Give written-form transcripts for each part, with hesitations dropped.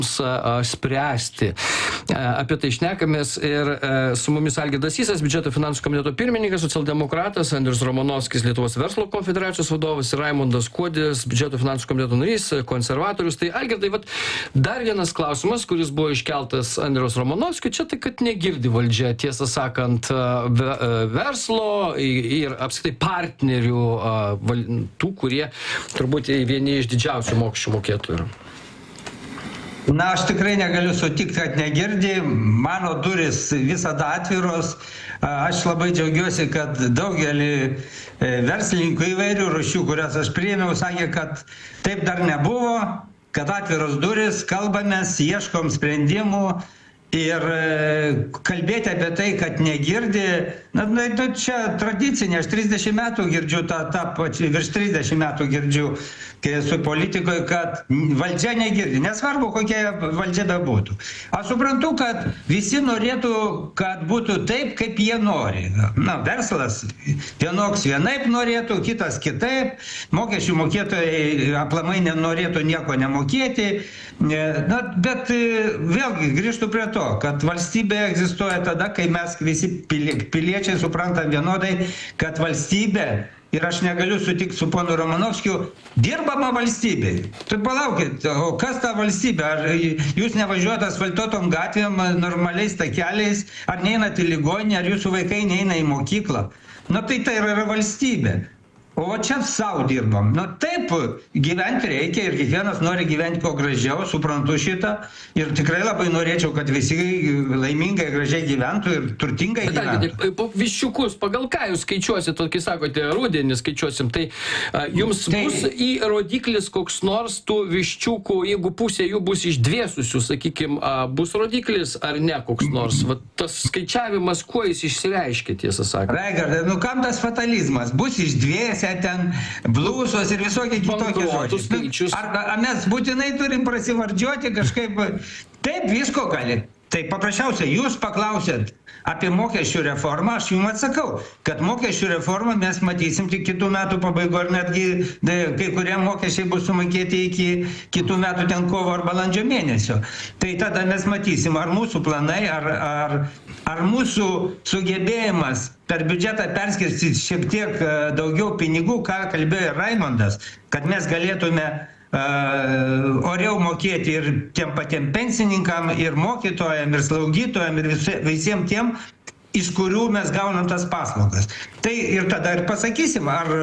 spręsti. Apie tai šnekamės ir su mumis Algirdas Sysas, biudžeto finansų komiteto pirmininkas, socialdemokratas, Andrius Romanovskis, Lietuvos verslo konfederacijos vadovas ir Raimundas Kuodis, biudžeto finansų komiteto narys, konservatorius. Tai Algirdai, dar vienas klausimas, kuris buvo iškeltas Andriaus Romanovskio, čia tai, kad negirdi valdžia, tiesą sakant, verslo ir apskritai partnerių, tų, kurie turbūt vieni iš didžiausių mokesčių mokėtojų yra. Na, aš tikrai negaliu sutikti, kad negirdi. Mano duris visada atviros. Aš labai džiaugiuosi, kad daugelį verslininkų įvairių rūšių, kurias aš priėmiau, sakė, kad taip dar nebuvo, kad atviros duris, kalbamės, ieškom sprendimų. Ir kalbėti apie tai, kad negirdi, čia tradicinė, aš 30 metų girdžiu, virš 30 metų girdžiu, kai esu politikoje, kad valdžia negirdi, nesvarbu, kokia valdžia bebūtų. Aš suprantu, kad visi norėtų, kad būtų taip, kaip jie nori. Verslas vienoks vienaip norėtų, kitas kitaip, mokesčių mokėtojai aplamai nenorėtų nieko nemokėti, bet vėlgi grįžtu prie to, kad valstybė egzistuoja tada, kai mes visi piliečiai suprantam vienodai, kad valstybė, ir aš negaliu sutikti su ponu Romanovskiu, dirbama valstybei. Tai palaukit, o kas ta valstybė? Ar jūs nevažiuojate asfaltuotom gatvėm, normaliais takeliais, ar neinate į ligoninę, ar jūsų vaikai neina į mokyklą? Tai yra valstybė. O čia savo dirbam. Taip, gyventi reikia ir kiekvienas nori gyventi kuo gražiau, suprantu šitą. Ir tikrai labai norėčiau, kad visi laimingai, gražiai gyventų ir turtingai gyventų. Viščiukus, pagal ką jūs skaičiuosit, kai sakote, rudenį skaičiuosim, tai jums bus į rodiklis koks nors tų viščiukų, jeigu pusė jų bus išdvėsusių, sakykime, bus rodiklis ar ne koks nors? Tas skaičiavimas, kuo jis išsireiškia, tiesą sakant? Raigardai, kam tas fatalizmas? Bus išdvėsę ten blusos ir visokie kitokie žodžiai. Ar mes būtinai turim prasivardžiuoti kažkaip? Taip, visko gali. Tai paprasčiausiai, jūs paklausėt apie mokesčių reformą, aš jums atsakau, kad mokesčių reformą mes matysim tik kitų metų pabaigoje, ir netgi kai kurie mokesčiai bus sumokėti iki kitų metų ten kovo ar balandžio mėnesio. Tai tada mes matysim, ar mūsų planai, ar mūsų sugebėjimas per biudžetą perskirstyti šiek tiek daugiau pinigų, ką kalbėjo Raimundas, kad mes galėtume oriau mokėti ir tiem patiem pensininkam, ir mokytojam, ir slaugytojam, ir visiems tiem, iš kurių mes gaunam tas paslaugas. Tai ir tada ir pasakysim, ar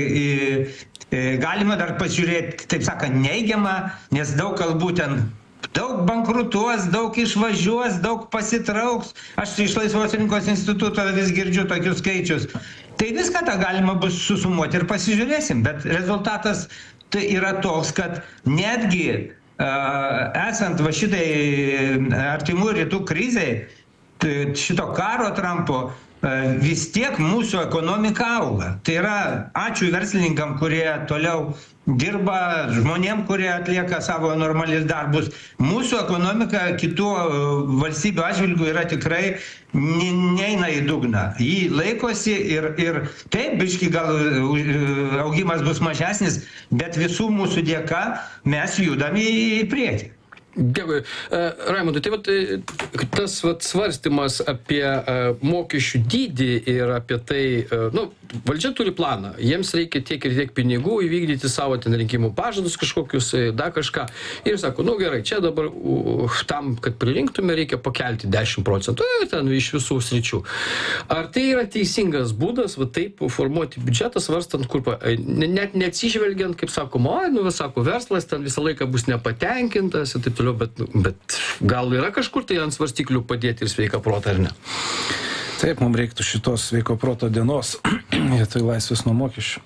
galima dar pažiūrėti, taip sakant, neigiamą, nes daug kalbų ten daug bankrutuos, daug išvažiuos, daug pasitrauks. Aš iš Laisvos rinkos instituto vis girdžiu tokius skaičius. Tai viską tą galima bus susumuoti ir pasižiūrėsim, bet rezultatas tai yra toks, kad netgi esant va šitai artimų rytų krizei, šito karo Trumpo, vis tiek mūsų ekonomika auga. Tai yra ačiū verslininkam, kurie toliau dirba, žmonėm, kurie atlieka savo normalius darbus. Mūsų ekonomika kitų valstybių atžvilgių yra tikrai neina į dugną. Jį laikosi ir taip, biški gal augimas bus mažesnis, bet visų mūsų dėka mes judam į priekį. Dėkui. Raimundai, tai tas svarstymas apie mokesčių dydį ir apie tai, valdžia turi planą, jiems reikia tiek ir tiek pinigų įvykdyti savo ten rinkimų pažadus kažkokius, dar kažką. Ir sako, gerai, čia dabar tam, kad pririnktume, reikia pakelti 10% ten iš visų sričių. Ar tai yra teisingas būdas, taip formuoti biudžetą, svarstant, kur, net neatsižvelgiant, kaip sakoma, sako, verslas ten visą laiką bus nepatenkintas ir taip toliau. Bet gal yra kažkur tai ant svarstyklių padėti ir sveiką protą, ar ne? Taip, mums reiktų šitos sveiko proto dienos, tai laisvės nuo mokesčių.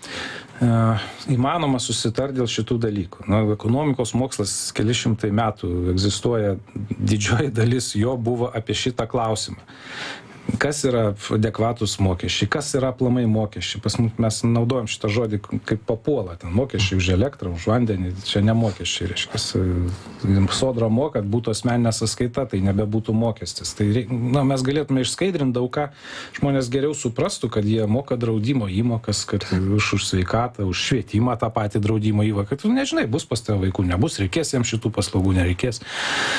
Įmanoma susitarti dėl šitų dalykų. Ekonomikos mokslas keli šimtai metų egzistuoja, didžioji dalis jo buvo apie šitą klausimą. kas yra adekvatus mokesčiai, kas yra aplamai mokesčiai. Pas mus mes naudojam šitą žodį kaip papuola, ten mokesčiai už elektrą, už vandenį, čia ne mokesčiai, reiškia. Sodra moka, kad būtų asmeninė sąskaita, tai nebebūtų mokestis. Tai mes galėtume išskaidrinti daug ką, žmonės geriau suprastų, kad jie moka draudimo įmokas, kad už sveikatą, už švietimą tą patį draudimo įmoką, kad tu nežinai, bus pas tave vaikų, nebus, reikės jiems šitų paslaugų, nereikės.